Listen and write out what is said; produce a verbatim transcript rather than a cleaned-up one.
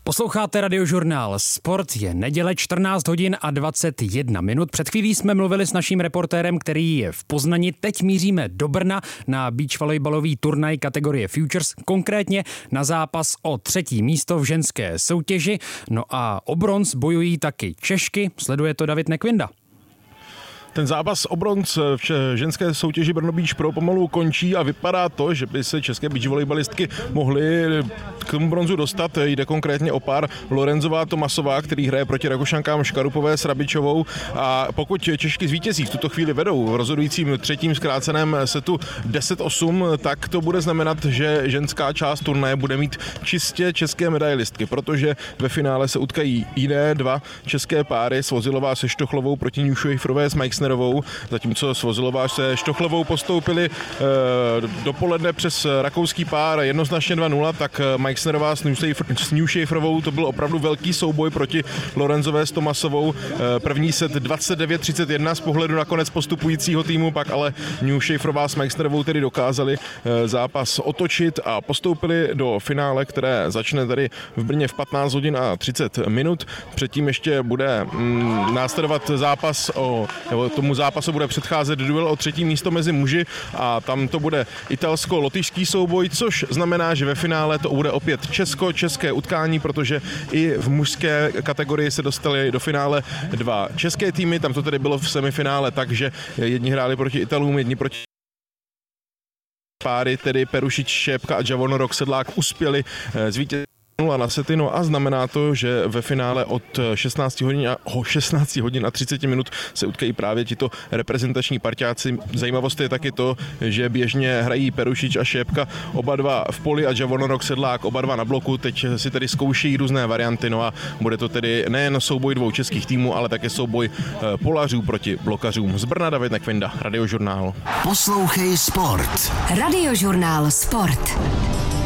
Posloucháte Radiožurnál Sport, je neděle čtrnáct hodin a dvacet jedna minut. Před chvílí jsme mluvili s naším reportérem, který je v Poznani. Teď míříme do Brna na beach volejbalový turnaj kategorie Futures, konkrétně na zápas o třetí místo v ženské soutěži. No a o bronz bojují taky Češky, sleduje to David Nekvinda. Ten zápas o bronz v ženské soutěži Brno Beach Pro pomalu končí a vypadá to, že by se české beach volejbalistky mohly k tomu bronzu dostat. Jde konkrétně o pár Lorenzová Tomasová, který hraje proti Rakušankám Škarupové s Rabičovou, a pokud Češky zvítězí, v tuto chvíli vedou v rozhodujícím třetím zkráceném setu deset osm, tak to bude znamenat, že ženská část turnaje bude mít čistě české medailistky, protože ve finále se utkají jiné dva české páry, Svozilová se Štochlovou proti New Schaferové s Meixner, zatímco Svozilová se Štochlovou postoupili e, dopoledne přes rakouský pár jednoznačně dva nula, tak Meixnerová s New Schaferovou to byl opravdu velký souboj proti Lorenzové s Tomasovou. E, první set dvacet devět třicet jedna z pohledu nakonec postupujícího týmu, pak ale New Schaferová s Meixnerovou tedy dokázali e, zápas otočit a postoupili do finále, které začne tady v Brně v patnáct hodin a třicet minut. Předtím ještě bude mm, následovat zápas o nebo tomu zápasu bude předcházet duel o třetí místo mezi muži a tam to bude italsko-lotyšský souboj, což znamená, že ve finále to bude opět česko-české utkání, protože i v mužské kategorii se dostali do finále dva české týmy, tam to tedy bylo v semifinále, takže jedni hráli proti Italům, jedni proti páry, tedy Perušič, Šépka a Javon Roksedlák uspěli zvítězit nula na sety, no a znamená to, že ve finále od šestnáct hodin a, oh, šestnáct hodin a třicet minut se utkají právě tito reprezentační parťáci. Zajímavost je taky to, že běžně hrají Perušič a Šépka oba dva v poli a Javon Roksedlák oba dva na bloku. Teď si tedy zkouší různé varianty, no a bude to tedy nejen souboj dvou českých týmů, ale také souboj polařů proti blokařům. Z Brna David Nekvinda, Radiožurnál. Poslouchej Sport. Radiožurnál Sport.